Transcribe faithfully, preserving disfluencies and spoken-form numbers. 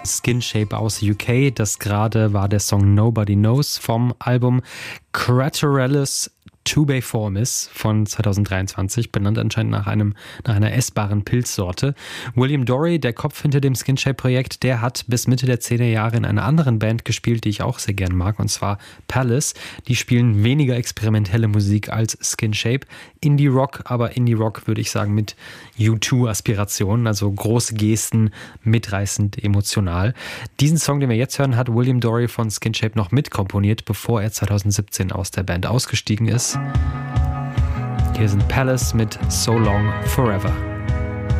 Skin Shape aus U K. Das gerade war der Song Nobody Knows vom Album Craterellus Tubiformis von zwanzig dreiundzwanzig, benannt anscheinend nach einem nach einer essbaren Pilzsorte. William Dorey, der Kopf hinter dem Skin Shape-Projekt, der hat bis Mitte der zehner Jahre in einer anderen Band gespielt, die ich auch sehr gern mag, und zwar Palace. Die spielen weniger experimentelle Musik als Skin Shape. Indie-Rock, aber Indie-Rock würde ich sagen mit U zwei Aspirationen, also große Gesten, mitreißend, emotional. Diesen Song, den wir jetzt hören, hat William Dorey von Skin Shape noch mitkomponiert, bevor er zwanzig siebzehn aus der Band ausgestiegen ist. Hier sind Palace mit So Long Forever.